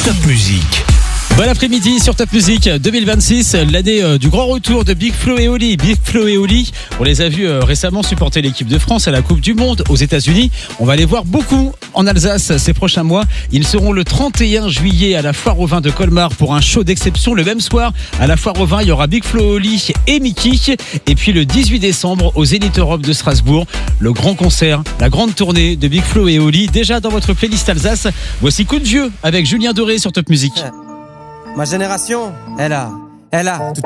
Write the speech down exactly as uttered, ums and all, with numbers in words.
Top Musique. Bon après-midi sur Top Music deux mille vingt-six, l'année euh, du grand retour de Big Flo et Oli. Big Flo et Oli, on les a vus euh, récemment supporter l'équipe de France à la Coupe du Monde aux États-Unis. On va les voir beaucoup en Alsace ces prochains mois. Ils seront le trente et un juillet à la Foire aux Vins de Colmar pour un show d'exception. Le même soir, à la Foire aux Vins, il y aura Big Flo et Oli et Mickey. Et puis le dix-huit décembre, au Zénith Europe de Strasbourg, le grand concert, la grande tournée de Big Flo et Oli. Déjà dans votre playlist Alsace, voici Coup de vieux avec Julien Doré sur Top Music. Ma génération, elle a, elle a tout